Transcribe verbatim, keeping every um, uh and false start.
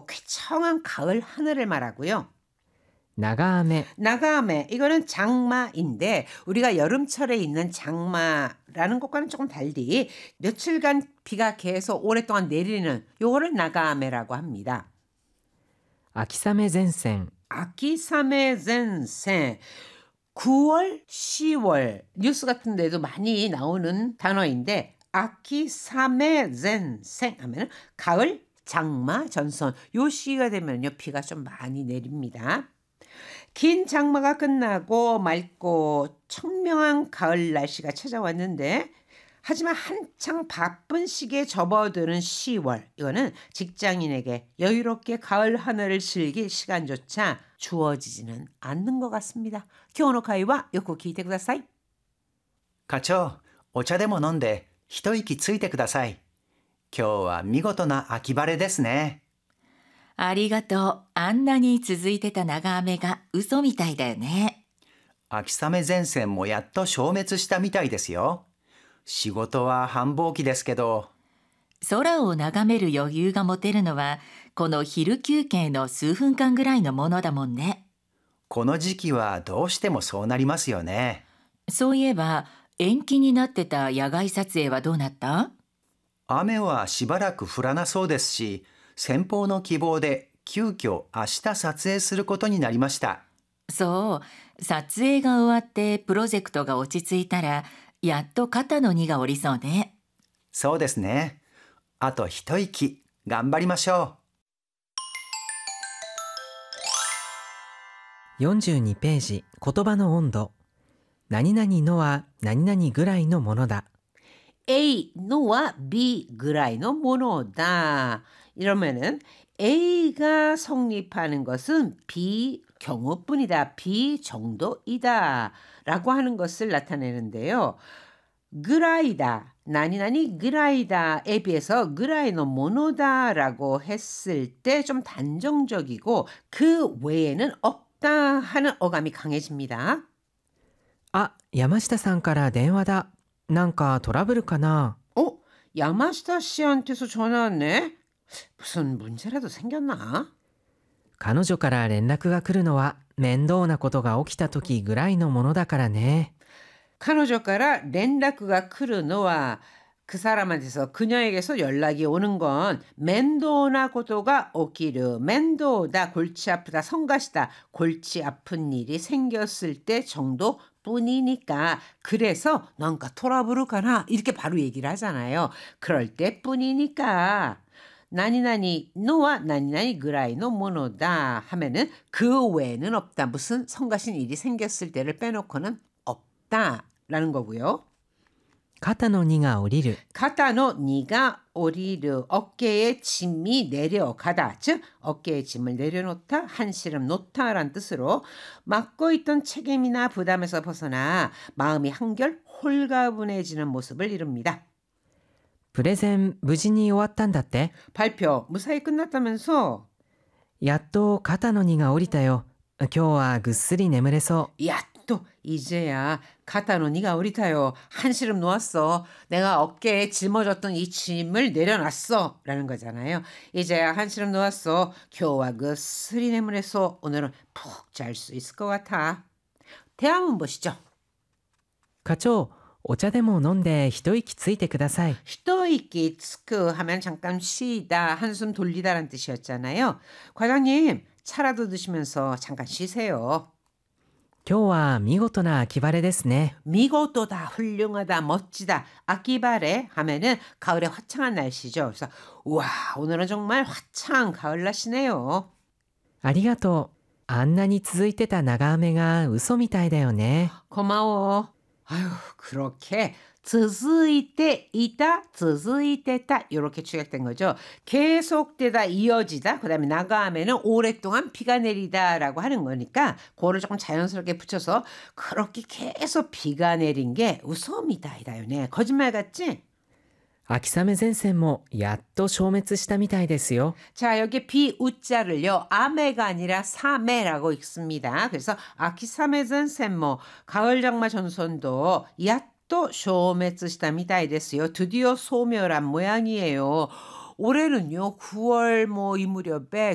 쾌청한 가을 하늘을 말하고요. 長雨 나가메 이거는 장마인데 우리가 여름철에 있는 장마라는 것과는 조금 달리 며칠간 비가 계속 오랫동안 내리는 요거를 나가메라고 합니다. 秋雨前線 아키사메 젠센 구월, 시월 뉴스 같은 데도 많이 나오는 단어인데 아키사메 젠센 하면은 가을 장마 전선 요 시기가 되면요 비가 좀 많이 내립니다. 긴 장마가 끝나고 맑고 청명한 가을 날씨가 찾아왔는데 하지만 한창 바쁜 시기에 접어드는 시월 이거는 직장인에게 여유롭게 가을 하늘을 즐길 시간조차 주어지지는 않는 것 같습니다. 교노会話 よく聞いてください。 課長、お茶でも飲んで一息ついてください。今日は見事な秋晴れですね。 ありがとう。あんなに続いてた長雨が嘘みたいだよね。 秋雨前線もやっと消滅したみたいですよ。仕事は繁忙期ですけど。 空を眺める余裕が持てるのは、この昼休憩の数分間ぐらいのものだもんね。 この時期はどうしてもそうなりますよね。 そういえば、延期になってた野外撮影はどうなった？ 雨はしばらく降らなそうですし、先方の希望で急遽明日撮影することになりました。 そう、撮影が終わってプロジェクトが落ち着いたら、やっと肩の荷が下りそうね。 そうですね。あと一息頑張りましょう。よんじゅうにページ言葉の温度。何々のは何々ぐらいのものだ。 A 노와 B 그라이노 모노다. 이러면은 A가 성립하는 것은 B 경우뿐이다. B 정도이다. 라고 하는 것을 나타내는데요. 그라이다. 나니나니 그라이다에 비해서 그라이노 모노다 라고 했을 때 좀 단정적이고 그 외에는 없다 하는 어감이 강해집니다. あ、山下さんから電話だ。なんかトラブルかな? 어? 야마시타 씨한테서 전화 왔네? 무슨 문제라도 생겼나? 彼女から連絡が来るのは面倒なことが起きた時ぐらいのものだからね。 彼女から連絡が 来るのは그 사람한테서 그녀에게서 연락이 오는 건 면도나 고도가 오기르 면도다 골치 아프다 성가시다 골치 아픈 일이 생겼을 때 정도 뿐이니까 그래서 뭔가 토라부르가나 이렇게 바로 얘기를 하잖아요. 그럴 때 뿐이니까 나니나니 노와 나니나니 그라이노 모노다 하면은 그 외에는 없다. 무슨 성가신 일이 생겼을 때를 빼놓고는 없다라는 거고요. 肩の荷が下りる. 가타노 니가 오리르 어깨에 짐이 내려가다 즉 어깨에 짐을 내려놓다 한시름 놓다라는 뜻으로 맡고 있던 책임이나 부담에서 벗어나 마음이 한결 홀가분해지는 모습을 이룹니다. プレゼン無事に終わったんだって? 발표 무사히 끝났다면서? やっと肩の荷が下りたよ. 今日はぐっすり眠れそう. 야 또 이제야 가타노 니가 오리타요. 한시름 놓았어. 내가 어깨에 짊어졌던 이 짐을 내려놨어. 라는 거잖아요. 이제야 한시름 놓았어. 교와 그 스리 내물에서 오늘은 푹 잘 수 있을 것 같아. 대화문 보시죠. 課長、お茶でも飲んで一息ついてください. 히토이키 츠크 하면 잠깐 쉬다, 한숨 돌리다라는 뜻이었잖아요. 과장님, 차라도 드시면서 잠깐 쉬세요. 今日は見事な秋晴れですね. 미고도다, 훌륭하다, 멋지다. 아키바레 하면은 가을의 화창한 날씨죠. 그래서 우와, 오늘은 정말 화창한 가을 날씨네요. ありがとう. あんなに続いてた長雨が嘘みたいだよね. 고마워. 아유, 그렇게続いて 있다, 続いてた 이렇게 축약된 거죠. 계속되다, 이어지다, 그 다음에 나가하면은 오랫동안 비가 내리다라고 하는 거니까 그거를 조금 자연스럽게 붙여서 그렇게 계속 비가 내린 게 우소미다이다요네. 거짓말 같지? 秋雨前線もやっと消滅したみたいですよ. 자, 여기 비 우자를요. 아메가 아니라 사메라고 읽습니다. 그래서 아키사메 전센모 가을 장마 전선도 야또 쇼메츠시다 미다이 됐어요. 드디어 소멸한 모양이에요. 올해는요. 구월 뭐 이 무렵에